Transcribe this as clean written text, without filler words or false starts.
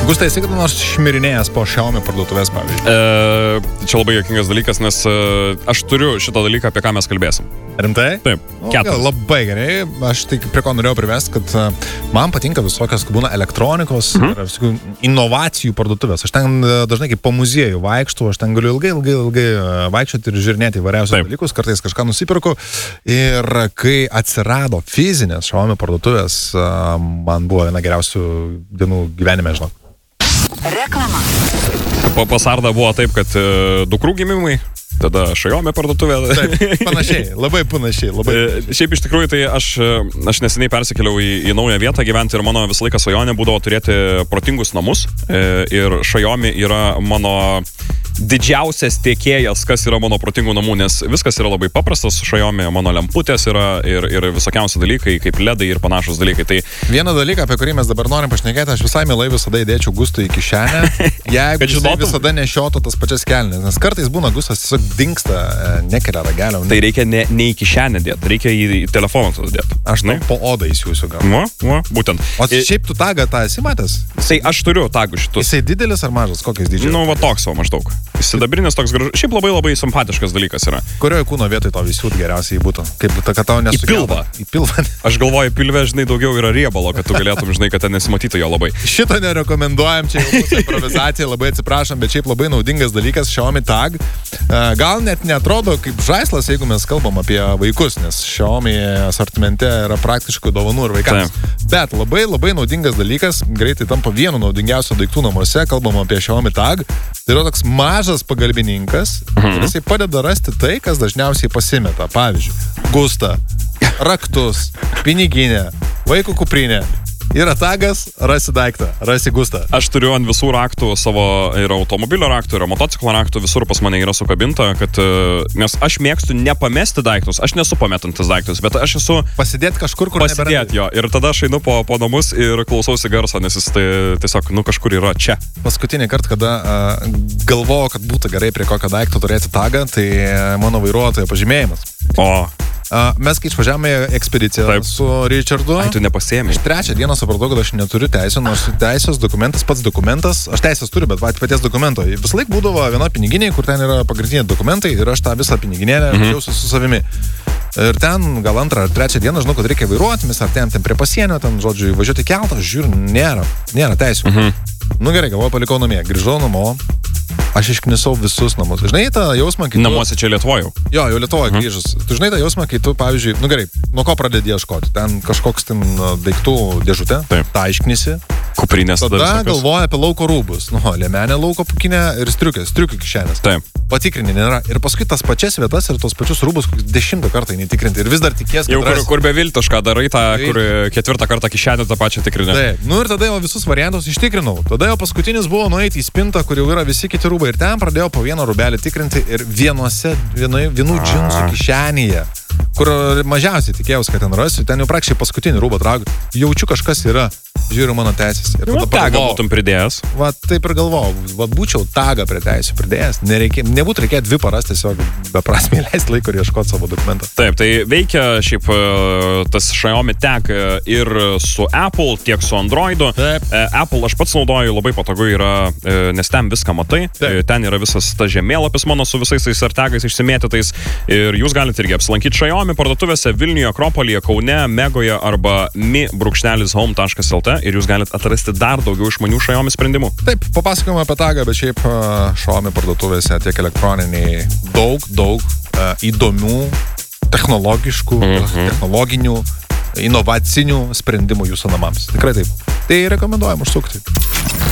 Gustai, esi kada nors šmirinėjęs po Xiaomi parduotuvės, pavyzdžiui? Čia labai juokingas dalykas, nes aš turiu šitą dalyką, apie ką mes kalbėsim. Rimtai? Taip, 4. Labai gerai. Aš tik prie ko norėjau privesti, kad man patinka visokios, kai būna elektronikos ir inovacijų parduotuvės. Aš ten dažnai kaip po muziejų vaikštų, aš ten galiu ilgai vaikščioti ir žiūrinėti įvairiausius dalykus, kartais kažką nusipirku. Ir kai atsirado fizinės Xiaomi parduotuvės, man buvo viena geriausių dienų gyvenime, žinok. Reklama. Pas Ardą buvo taip, kad dukrų gimimai, tada Xiaomi parduotuvė. Taip, panašiai, labai panašiai. Šiaip iš tikrųjų, tai aš neseniai persikėliau į naują vietą gyventi ir mano visą laiką svajonė būdavo turėti protingus namus. Ir Xiaomi yra mano didžiausias tiekėjas, kas yra mano protingų namų, nes viskas yra labai paprastas su Xiaomi, mano lemputės yra ir visokiausi dalykai, kaip ledai ir panašus dalykai. Tai vieną dalyką, apie kurį mes dabar norim pašnekėti, aš visai mielai visada įdėčiau Gustui į kišenę, jeigu jisai visada nešiotų tas pačias kelnes, nes kartais būna Gustas tiesiog dingsta, nekelia ragelio. Tai reikia ne į kišenę dėti, reikia į telefoną tada dėti. Aš po odą įsiūsiu gal. Būtent. O šiaip tu tagą tą esi matęs? Aš turiu tagų šitus. Jisai didelis ar mažas, kokiais dydžiai? Va toks maždaug. Sidabrinis toks gražus. Šiaip labai simpatiškas dalykas yra. Kurioje kūno vietoje to visiūt geriausiai būtų? Kaip ta, kad tau nesukelta? Į pilvą. Aš galvoju, pilve, žinai, daugiau yra riebalo, kad tu galėtum, žinai, kad ten nesimatytų jo labai. Šito nerekomenduojam, čia jau mūsų improvizacija, labai atsiprašom, bet šiaip labai naudingas dalykas Xiaomi Tag. Gal net neatrodo kaip žaislas, jeigu mes kalbam apie vaikus, nes Xiaomi asortimente yra praktiškai dovanų ir vaikams. Bet labai naudingas dalykas, greitai tampa vienu naudingiausių daiktų namuose, kalbam apie Xiaomi Tag. Tai yra toks mažas pagalbininkas, ir jisai padeda rasti tai, kas dažniausiai pasimeta. Pavyzdžiui, Gustą, raktus, piniginę, vaiko kuprinę. Yra tagas, rasi daiktą, rasi Gustą. Aš turiu ant visų raktų savo ir automobilio raktų, ir motociklo raktų, visur pas mane yra sukabinta, kad, nes aš mėgstu nepamesti daiktus, aš nesu pametantis daiktus, bet aš esu... Pasidėti kažkur, kur pasidėti jo, ir tada aš einu po namus ir klausausi garso, nes jis tai tiesiog, kažkur yra čia. Paskutinį kartą, kada galvojau, kad būtų gerai prie kokio daikto turėti tagą, tai mano vairuotojo pažymėjimas. Mes kai išvažiavome ekspediciją su Richardu, tu nepasiėmė. Aš 3 dieną supratau, kad aš neturiu teisę, nors teisės dokumentas, pats dokumentas, aš teisės turiu, bet paties dokumento. Vis laik būdavo viena piniginė, kur ten yra pagrindiniai dokumentai ir aš tą visą piniginėlę važiausiu su savimi. Ir ten gal 2 ar 3 dieną žinau, kad reikia vairuoti, mes artėjom ten prie pasienio, ten, žodžiu, važiuoti keltą, žiūriu, nėra teisų. Gerai, galvoju, palikau namie, grįžau namo. Aš išknisau visus namus. Žinai tą jausmą, kai tu... Namuose čia Lietuvoje jau? Jo, jau Lietuvoje grįžus. Tu žinai tą jausmą, kai tu, pavyzdžiui, gerai, nuo ko pradedi ieškoti? Ten kažkoks ten daiktų dėžutė, tą išknisi. Kuprinės tada. Tada galvoja apie lauko rūbus. Liemenė, lauko pukinė ir striukių kišenės. Taip. Patikrinį nėra. Ir paskui tas pačias vietas ir tos pačius rūbus 10 kartą netikrinti. Ir vis dar tikės, kad... Jau kur beviltišką darai tą, kur 4 kartą kišenę tą pačią tikrinę. Taip. Ir tada jau visus variantus ištikrinau. Tada jau paskutinis buvo nueiti į spintą, kur jau yra visi kiti rūbai. Ir ten pradėjau po vieną rūbelį tikrinti ir vienų džinsų kišenėje, kur mažiausiai tikėjausi, kad ten rasiu, ten jau praktiškai paskutinį rūbą traukiu. Jaučiu, kažkas yra, žiūriu mano teisės. Ir tada tagą būtum pridėjęs. Taip ir galvojau, būčiau tagą prie teisų pridėjęs. Nebūtų reikėję 2 paras tiesiog beprasmiai leisti laiką ir ieškoti savo dokumentą. Taip, tai veikia šiaip tas Xiaomi Tag ir su Apple, tiek su Androidu. Apple aš pats naudoju, labai patogu yra, nes ten viską matai. Ten yra visas ta žemėlapis mano su visais tais artagais išsimėtytais. Ir jūs galite irgi apsilankyti Xiaomi parduotuvėse Vilniuje, Akropolyje, Kaune, Megoje arba mi.home.lt ir jūs galite atrasti dar daugiau išmanių Xiaomi sprendimų. Taip, papasakojame apie tagą, bet šiaip Xiaomi parduotuvėse tiek elektroniniai daug įdomių, technologinių, inovacinių sprendimų jūsų namams. Tikrai taip. Tai rekomenduojam užsukti.